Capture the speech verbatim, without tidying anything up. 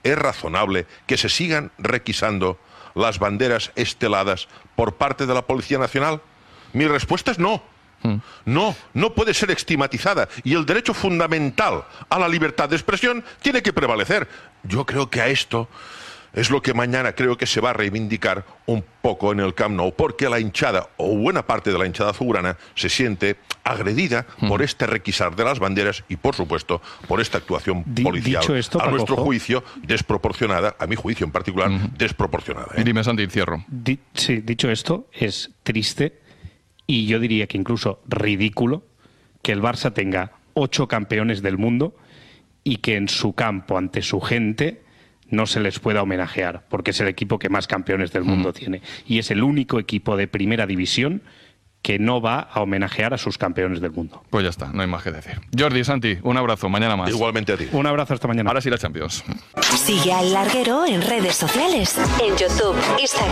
¿es razonable que se sigan requisando las banderas esteladas por parte de la Policía Nacional? Mi respuesta es no. No, no puede ser estigmatizada y el derecho fundamental a la libertad de expresión tiene que prevalecer. Yo creo que a esto es lo que mañana creo que se va a reivindicar un poco en el Camp Nou, porque la hinchada, o buena parte de la hinchada azulgrana, se siente agredida mm. por este requisar de las banderas y, por supuesto, por esta actuación Di, policial, esto, a nuestro Paco, juicio, desproporcionada, a mi juicio en particular, mm. desproporcionada. ¿eh? Dime, Santi, cierro. Di, sí, dicho esto, es triste y yo diría que incluso ridículo que el Barça tenga ocho campeones del mundo y que en su campo, ante su gente, no se les pueda homenajear, porque es el equipo que más campeones del mundo mm. tiene. Y es el único equipo de primera división que no va a homenajear a sus campeones del mundo. Pues ya está, no hay más que decir. Jordi, Santi, un abrazo, mañana más. Igualmente a ti. Un abrazo, hasta mañana. Ahora sí la Champions. Sigue al Larguero en redes sociales, en YouTube, Instagram